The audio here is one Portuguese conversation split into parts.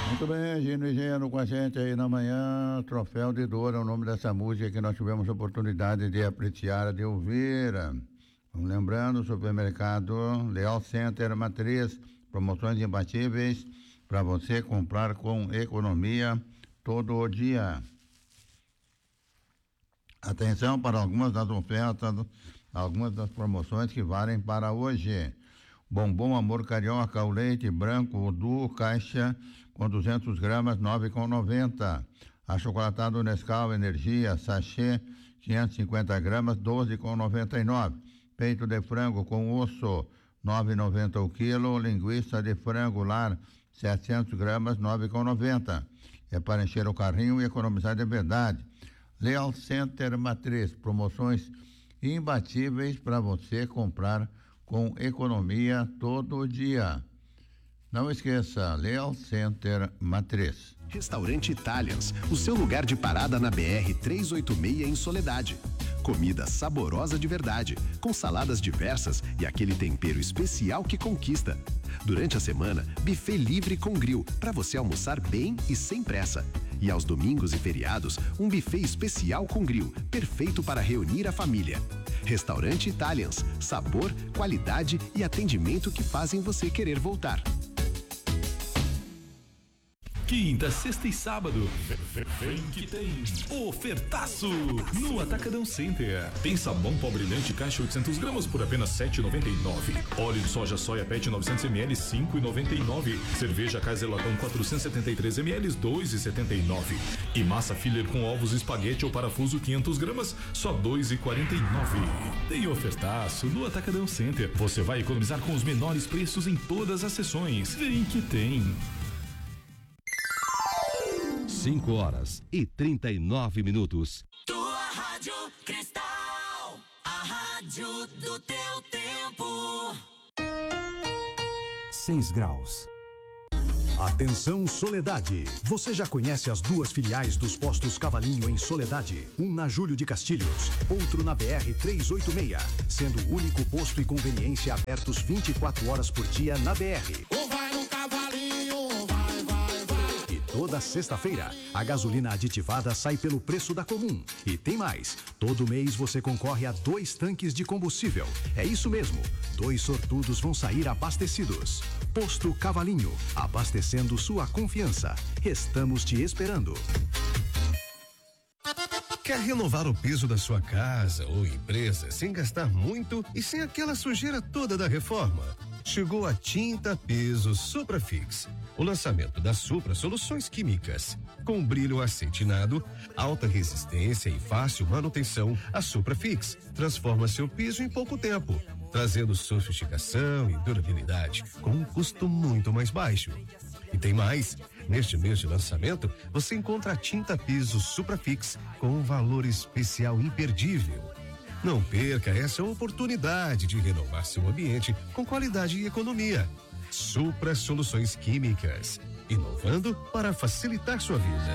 Muito bem, Gino e Geno com a gente aí na manhã, Troféu de Dor é o nome dessa música que nós tivemos a oportunidade de apreciar, de ouvir. Vamos lembrando, supermercado Leal Center Matriz, promoções imbatíveis para você comprar com economia todo o dia. Atenção para algumas das ofertas, algumas das promoções que valem para hoje. Bombom Amor Carioca, o leite branco, o duo caixa com 200 gramas, 9,90. Achocolatado Nescau Energia, sachê, 550 gramas, 12,99. Peito de frango com osso, 9,90 o quilo. Linguiça de frango lar, 700 gramas, 9,90. É para encher o carrinho e economizar de verdade. Leal Center Matriz, promoções imbatíveis para você comprar com economia todo dia. Não esqueça, Leal Center Matriz. Restaurante Italians, o seu lugar de parada na BR 386 em Soledade. Comida saborosa de verdade, com saladas diversas e aquele tempero especial que conquista. Durante a semana, buffet livre com grill, para você almoçar bem e sem pressa. E aos domingos e feriados, um buffet especial com grill, perfeito para reunir a família. Restaurante Italians, sabor, qualidade e atendimento que fazem você querer voltar. Quinta, sexta e sábado, vem que tem ofertaço no Atacadão Center. Tem sabão pó brilhante caixa 800 gramas por apenas R$7,99. Óleo de soja soia pet 900 ml, R$5,99. Cerveja Kaiser Latão 473 ml, R$2,79. E massa filler com ovos, espaguete ou parafuso 500 gramas, só R$2,49. Tem ofertaço no Atacadão Center. Você vai economizar com os menores preços em todas as sessões. Vem que tem. 5h39. Tua Rádio Cristal, a rádio do teu tempo. 6 graus. Atenção Soledade, você já conhece as duas filiais dos postos Cavalinho em Soledade? Um na Júlio de Castilhos, outro na BR 386, sendo o único posto e conveniência abertos 24 horas por dia na BR. Vai no Cavalinho, vai. E toda sexta-feira, a gasolina aditivada sai pelo preço da comum. E tem mais, todo mês você concorre a 2 tanques de combustível. É isso mesmo, 2 sortudos vão sair abastecidos. Posto Cavalinho, abastecendo sua confiança. Estamos te esperando. Quer renovar o piso da sua casa ou empresa sem gastar muito e sem aquela sujeira toda da reforma? Chegou a Tinta Piso Suprafix. O lançamento da Supra Soluções Químicas. Com brilho acetinado, alta resistência e fácil manutenção, a Suprafix transforma seu piso em pouco tempo, trazendo sofisticação e durabilidade com um custo muito mais baixo. E tem mais, neste mês de lançamento, você encontra a Tinta Piso Suprafix com um valor especial imperdível. Não perca essa oportunidade de renovar seu ambiente com qualidade e economia. Supra Soluções Químicas, inovando para facilitar sua vida.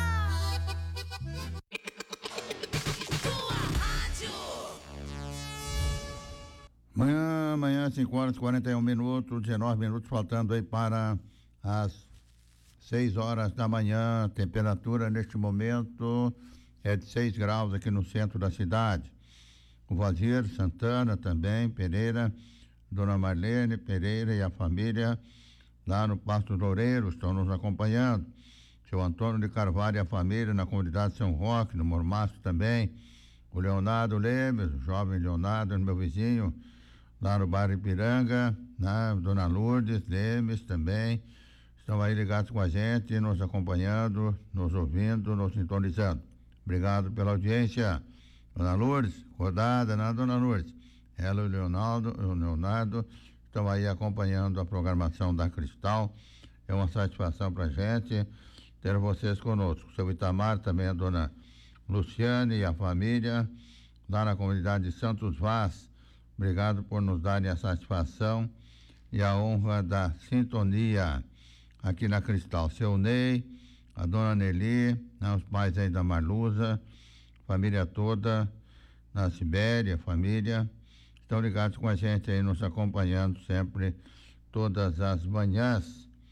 Amanhã 5h41, 19 minutos, faltando aí para as 6 horas da manhã. Temperatura neste momento é de 6 graus aqui no centro da cidade. O Vazir Santana também, Pereira, Dona Marlene Pereira e a família lá no Pasto Loureiro estão nos acompanhando. Seu Antônio de Carvalho e a família na comunidade São Roque, no Mormaço também. O Leonardo Lemes, o jovem Leonardo, meu vizinho, lá no bairro Ipiranga, né? Dona Lourdes Lemes também estão aí ligados com a gente, nos acompanhando, nos ouvindo, nos sintonizando. Obrigado pela audiência. Dona Lourdes, rodada, né, Dona Lourdes? Ela e o Leonardo estão aí acompanhando a programação da Cristal. É uma satisfação pra gente ter vocês conosco. Seu Itamar, também a Dona Luciane e a família lá na comunidade de Santos Vaz. Obrigado por nos darem a satisfação e a honra da sintonia aqui na Cristal. Seu Ney, a Dona Nelly, né, os pais aí da Marluza, família toda, na Sibéria, família, estão ligados com a gente aí, nos acompanhando sempre, todas as manhãs,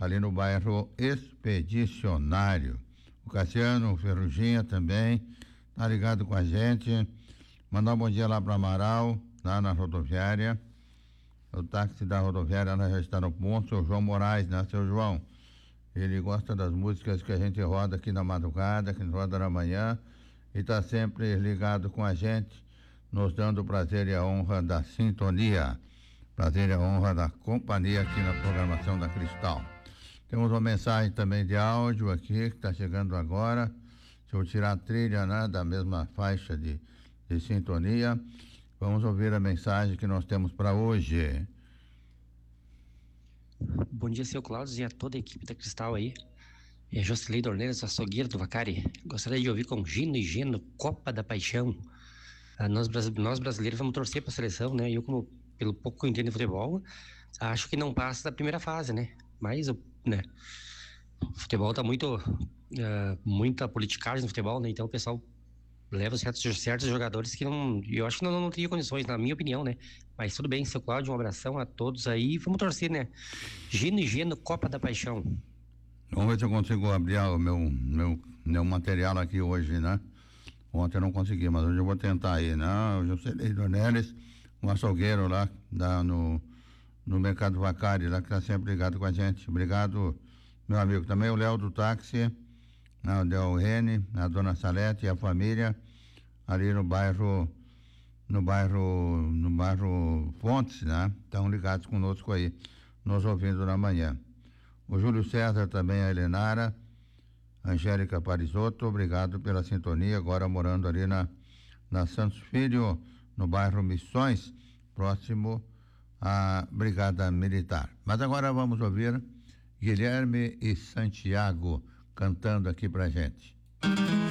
ali no bairro Expedicionário. O Cassiano, o Ferruginha também, tá ligado com a gente. Mandar um bom dia lá para Amaral, lá na rodoviária. O táxi da rodoviária já está no ponto. Seu João Moraes, né, seu João? Ele gosta das músicas que a gente roda aqui na madrugada, que a gente roda na manhã, e está sempre ligado com a gente, nos dando o prazer e a honra da sintonia, prazer e a honra da companhia aqui na programação da Cristal. Temos uma mensagem também de áudio aqui, que está chegando agora. Se eu tirar a trilha, né, da mesma faixa de sintonia, vamos ouvir a mensagem que nós temos para hoje. Bom dia, seu Cláudio, e a toda a equipe da Cristal aí. É Jocilei Dornelles, açougueiro do Vacari. Gostaria de ouvir com Gino e Geno, Copa da Paixão. Nós brasileiros vamos torcer para a seleção, né? Eu, como pelo pouco que eu entendo de futebol, acho que não passa da primeira fase, né? Mas, né? O futebol tá muita politicagem no futebol, né? Então o pessoal leva certos jogadores que eu acho que não teria condições, na minha opinião, né? Mas tudo bem, seu Cláudio, um abração a todos aí, vamos torcer, né? Gino e Geno, Copa da Paixão. Vamos ver se eu consigo abrir o meu material aqui hoje, né? Ontem eu não consegui, mas hoje eu vou tentar aí, né? Hoje eu sei Dornelles, um açougueiro lá no Mercado Vacari, lá que está sempre ligado com a gente. Obrigado, meu amigo. Também o Léo do táxi, o Del Rene, a dona Salete e a família, ali no bairro Fontes, né? Estão ligados conosco aí, nos ouvindo na manhã. O Júlio César também, a Helenara, Angélica Parisotto, obrigado pela sintonia, agora morando ali na Santos Filho, no bairro Missões, próximo à Brigada Militar. Mas agora vamos ouvir Guilherme e Santiago cantando aqui pra gente.